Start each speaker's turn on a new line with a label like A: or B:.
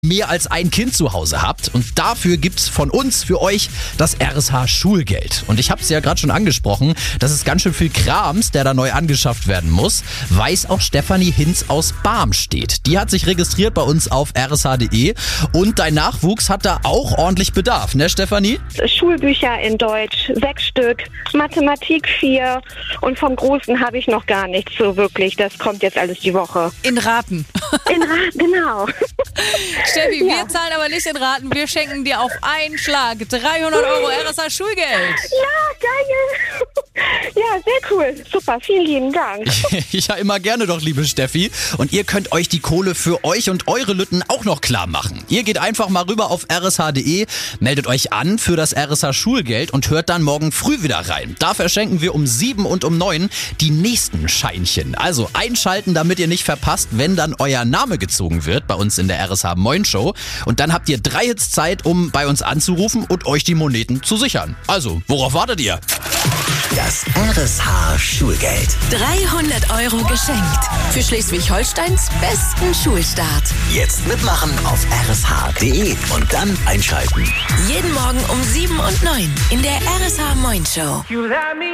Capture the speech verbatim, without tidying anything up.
A: mehr als ein Kind zu Hause habt. Und dafür gibt's von uns für euch das R S H Schulgeld. Und ich habe es ja gerade schon angesprochen, das ist ganz schön viel Krams, der da neu angeschafft werden muss. Weiß auch Stefanie Hinz aus Barmstedt. Die hat sich registriert bei uns auf r s h punkt d e und dein Nachwuchs hat da auch ordentlich Bedarf, ne Stefanie?
B: Schulbücher in Deutsch, sechs Stück, Mathematik vier und vom Großen habe ich noch gar nichts so wirklich. Das kommt jetzt alles die Woche.
C: In Raten.
B: In Raten, genau.
C: Steffi,
B: Ja.
C: wir zahlen aber nicht in Raten, wir schenken dir auf einen Schlag dreihundert Euro R S H Schulgeld.
B: Ja, geil. Ja, sehr cool. Super, vielen lieben Dank.
A: Ja, immer gerne doch, liebe Steffi. Und ihr könnt euch die Kohle für euch und eure Lütten auch noch klar machen. Ihr geht einfach mal rüber auf r s h punkt d e, meldet euch an für das R S H Schulgeld und hört dann morgen früh wieder rein. Da verschenken wir um sieben und um neun die nächsten Scheinchen. Also einschalten, damit ihr nicht verpasst, wenn dann euer Name gezogen wird bei uns in der R S H Moin Show. Und dann habt ihr drei Hits Zeit, um bei uns anzurufen und euch die Moneten zu sichern. Also, worauf wartet ihr?
D: Das R S H Schulgeld.
E: dreihundert Euro geschenkt. Für Schleswig-Holsteins besten Schulstart.
D: Jetzt mitmachen auf r s h punkt d e und dann einschalten.
E: Jeden Morgen um sieben und neun in der R S H Moin Show.